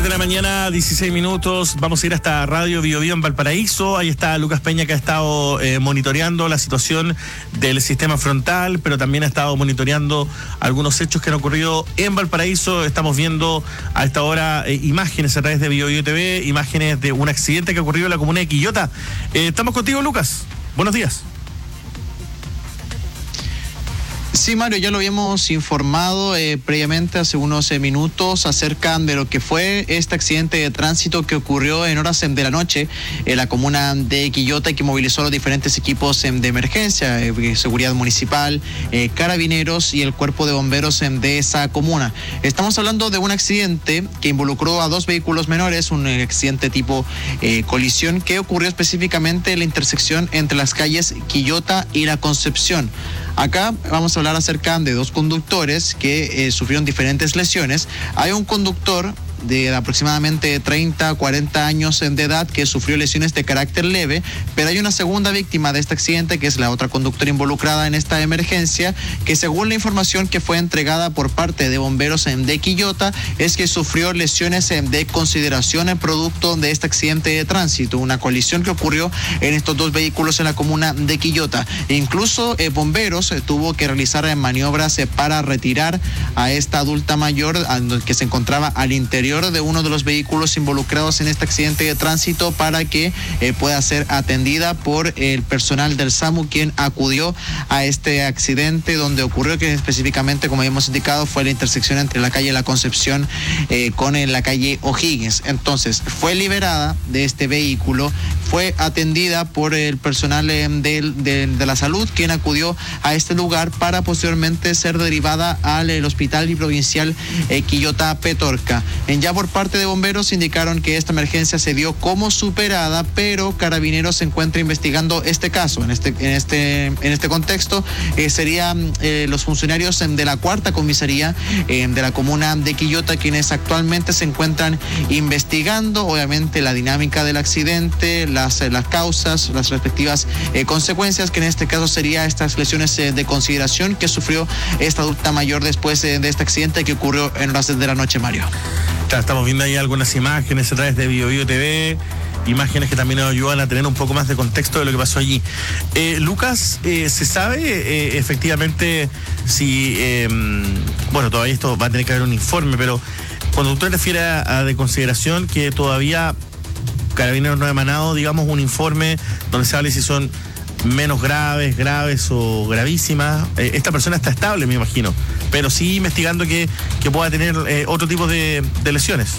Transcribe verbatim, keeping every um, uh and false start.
de la mañana, dieciséis minutos. Vamos a ir hasta Radio Bio Bio en Valparaíso. Ahí está Lucas Peña, que ha estado eh, monitoreando la situación del sistema frontal, pero también ha estado monitoreando algunos hechos que han ocurrido en Valparaíso. Estamos viendo a esta hora eh, imágenes a través de Bio Bio T V, imágenes de un accidente que ocurrió en la comuna de Quillota. Eh, estamos contigo, Lucas. Buenos días. Sí, Mario, ya lo habíamos informado eh, previamente hace unos eh, minutos acerca de lo que fue este accidente de tránsito que ocurrió en horas de la noche en la comuna de Quillota y que movilizó a los diferentes equipos eh, de emergencia, eh, seguridad municipal, eh, carabineros y el cuerpo de bomberos eh, de esa comuna. Estamos hablando de un accidente que involucró a dos vehículos menores, un eh, accidente tipo eh, colisión que ocurrió específicamente en la intersección entre las calles Quillota y La Concepción. Acá vamos a hablar acerca de dos conductores que eh, sufrieron diferentes lesiones. Hay un conductor de aproximadamente treinta, cuarenta años de edad que sufrió lesiones de carácter leve, pero hay una segunda víctima de este accidente que es la otra conductora involucrada en esta emergencia, que según la información que fue entregada por parte de bomberos de Quillota es que sufrió lesiones de consideración en producto de este accidente de tránsito, una colisión que ocurrió en estos dos vehículos en la comuna de Quillota. E incluso eh, bomberos eh, tuvo que realizar eh, maniobras eh, para retirar a esta adulta mayor a, que se encontraba al interior de uno de los vehículos involucrados en este accidente de tránsito para que eh, pueda ser atendida por el personal del SAMU, quien acudió a este accidente donde ocurrió, que específicamente, como habíamos indicado, fue la intersección entre la calle La Concepción eh, con eh, la calle O'Higgins. Entonces fue liberada de este vehículo, fue atendida por el personal eh, de, de, de la salud, quien acudió a este lugar para posteriormente ser derivada al el hospital provincial eh, Quillota Petorca. En Ya por parte de bomberos indicaron que esta emergencia se dio como superada, pero Carabineros se encuentra investigando este caso. En este, en este, en este contexto eh, serían eh, los funcionarios de la cuarta comisaría eh, de la comuna de Quillota quienes actualmente se encuentran investigando, obviamente, la dinámica del accidente, las, las causas, las respectivas eh, consecuencias, que en este caso sería estas lesiones eh, de consideración que sufrió esta adulta mayor después eh, de este accidente que ocurrió en horas de la noche, Mario. Estamos viendo ahí algunas imágenes a través de Bio Bio T V, imágenes que también nos ayudan a tener un poco más de contexto de lo que pasó allí. Eh, Lucas, eh, ¿se sabe eh, efectivamente si, eh, bueno, todavía esto va a tener que haber un informe, pero cuando usted refiere a, a de consideración que todavía Carabineros no ha emanado, digamos, un informe donde se hable si son menos graves, graves o gravísimas? Eh, esta persona está estable, me imagino, pero sí investigando que, que pueda tener eh, otro tipo de, de lesiones.